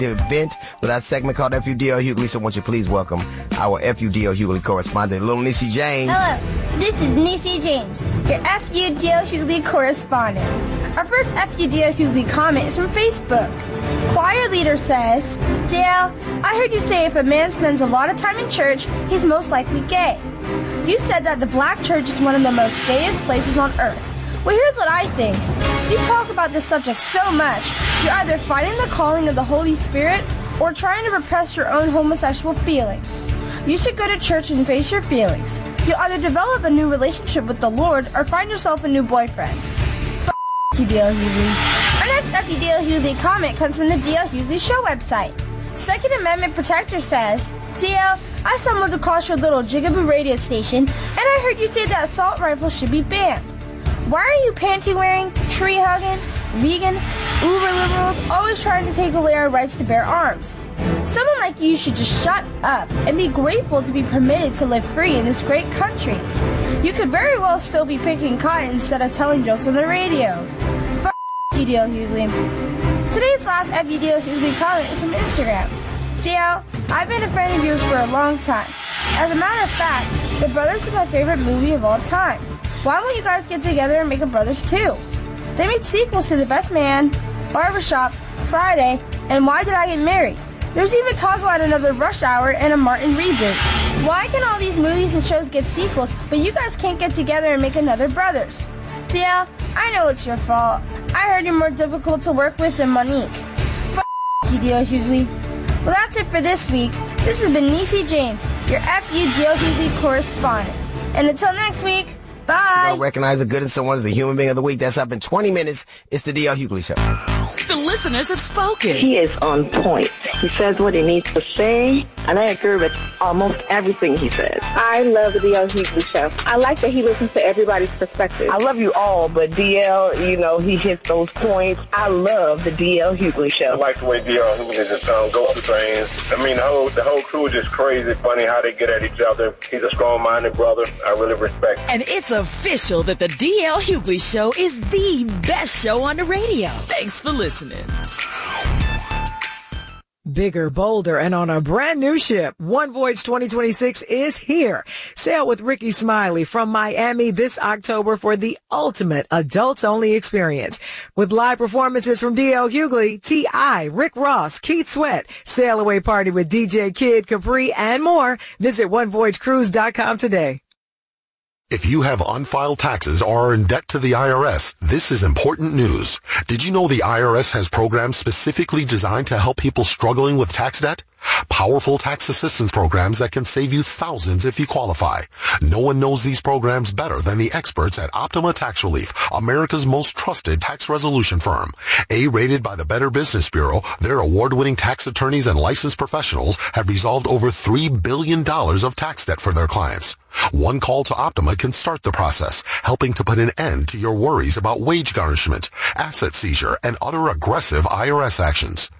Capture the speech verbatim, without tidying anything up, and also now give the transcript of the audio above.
event with our segment called F U D L Hughley. So won't you please welcome our F U D L Hughley correspondent, little Nisi James. Hello, this is Nisi James, your F U D L Hughley correspondent. Our first F U D L Hughley comment is from Facebook. Choir leader says, Dale, I heard you say if a man spends a lot of time in church, he's most likely gay. You said that the black church is one of the most gayest places on earth. Well, here's what I think. You talk about this subject so much, you're either fighting the calling of the Holy Spirit or trying to repress your own homosexual feelings. You should go to church and face your feelings. You'll either develop a new relationship with the Lord or find yourself a new boyfriend. F*** you, D L Hughley. Our next F U D L Hughley comment comes from the D L Hughley Show website. Second Amendment Protector says, D L, I stumbled across your little Jigaboo radio station, and I heard you say that assault rifles should be banned. Why are you panty-wearing, tree-hugging, vegan, uber-liberals always trying to take away our rights to bear arms? Someone like you should just shut up and be grateful to be permitted to live free in this great country. You could very well still be picking cotton instead of telling jokes on the radio. F*** you, D L Hughley. Today's last F U D L Hughley comment is from Instagram. D L, I've been a friend of yours for a long time. As a matter of fact, The Brothers is my favorite movie of all time. Why won't you guys get together and make a Brothers two? They made sequels to The Best Man, Barbershop, Friday, and Why Did I Get Married? There's even talk about another Rush Hour and a Martin reboot. Why can all these movies and shows get sequels, but you guys can't get together and make another Brothers? D L, I know it's your fault. I heard you're more difficult to work with than Monique. F*** you, D L Hughley. Well, that's it for this week. This has been Nisi James, your F U D L Hughley correspondent. And until next week, bye. You don't recognize the good in someone as the human being of the week. That's up in twenty minutes. It's the D L Hughley Show. The listeners have spoken. He is on point. He says what he needs to say, and I agree with almost everything he says. I love the D L Hughley Show. I like that he listens to everybody's perspective. I love you all, but D L, you know, he hits those points. I love the D L Hughley Show. I like the way D L Hughley just um, goes through things. I mean, the whole, the whole crew is just crazy, funny how they get at each other. He's a strong-minded brother. I really respect him. And it's official that the D L Hughley Show is the best show on the radio. Thanks for listening. Bigger, bolder, and on a brand new ship, One Voyage twenty twenty-six is here. Sail with Ricky Smiley from Miami this October for the ultimate adults-only experience. With live performances from D L Hughley, T I, Rick Ross, Keith Sweat, Sail Away Party with D J Kid, Capri, and more. Visit one voyage cruise dot com today. If you have unfiled taxes or are in debt to the I R S, this is important news. Did you know the I R S has programs specifically designed to help people struggling with tax debt? Powerful tax assistance programs that can save you thousands if you qualify. No one knows these programs better than the experts at Optima Tax Relief, America's most trusted tax resolution firm. A-rated by the Better Business Bureau, their award-winning tax attorneys and licensed professionals have resolved over three billion dollars of tax debt for their clients. One call to Optima can start the process, helping to put an end to your worries about wage garnishment, asset seizure, and other aggressive I R S actions.